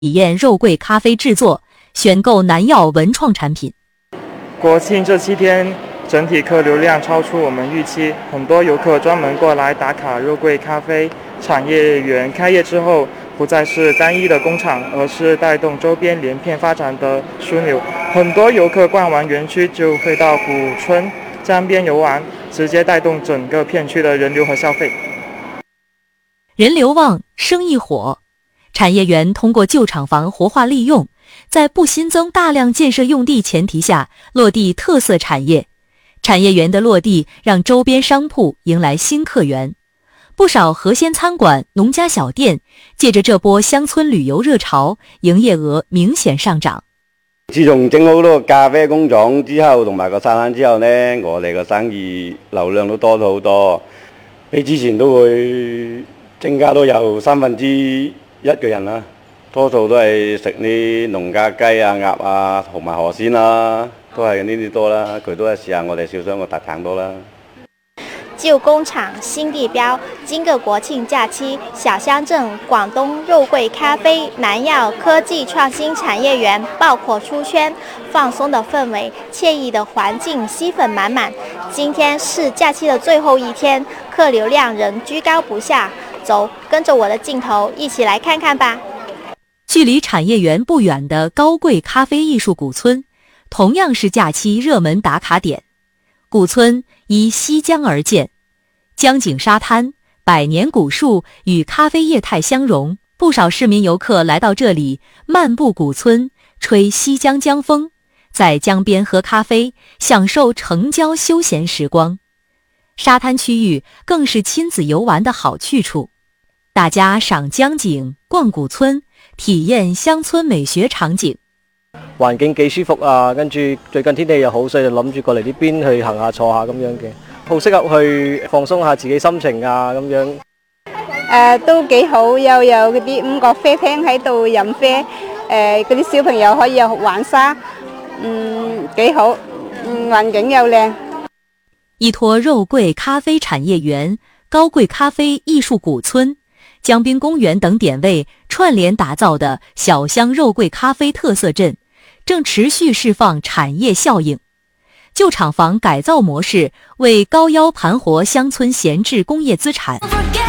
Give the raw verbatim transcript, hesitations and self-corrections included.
体验肉桂咖啡制作，选购南药文创产品。 国庆这七天，整体客流量超出我们预期，很多游客专门过来打卡肉桂咖啡产业园开业之后，不再是单一的工厂，而是带动周边连片发展的枢纽。很多游客逛完园区就会到古村江边游玩，直接带动整个片区的人流和消费。 人流旺，生意火。产业园通过旧厂房活化利用，在不新增大量建设用地前提下，落地特色产业。产业园的落地让周边商铺迎来新客源，不少河鲜餐馆、农家小店借着这波乡村旅游热潮，營業額明顯上漲。 自從整好多咖啡工廠之後，同埋個沙灘之後呢，我哋個生意流量都多咗好多，比之前都會增加都有三分之一嘅人啦。多數都係食啲農家雞啊、鴨啊同埋河鮮啦，都係呢啲多啦。佢都係試下我哋小商個特產多啦。 舊工廠新地標，經過國慶假期，小鄉鎮廣東肉桂咖啡南藥科技創新產業園爆火出圈，放鬆的氛圍，愜意的環境，吸粉滿滿。今天是假期的最後一天，客流量仍居高不下。走，跟着我的鏡頭一起來看看吧。 距離產業園不遠的高貴咖啡藝術古村，同樣是假期熱門打卡點。古村依西江而建，江景沙灘、百年古樹與咖啡業態相融，不少市民遊客來到這裡漫步古村，吹西江江風，在江邊喝咖啡，享受城郊休閒時光。沙灘區域更是親子遊玩的好去處，大家賞江景、逛古村，體驗鄉村美學場景。 環境幾舒服啊，跟住最近天氣又好，所以就諗住過嚟呢邊去行下坐下咁樣嘅，好適合去放鬆下自己心情啊咁樣。誒、 呃、都幾好，又有嗰啲五角啡廳喺度飲啡，誒嗰啲小朋友可以有玩沙，嗯幾好，嗯環境又靚。 依託肉桂咖啡產業園、高貴咖啡藝術古村、江濱公園等點位串聯打造的小鄉肉桂咖啡特色鎮，正持續釋放產業效應。舊廠房改造模式為高腰盤活鄉村閒置工業資產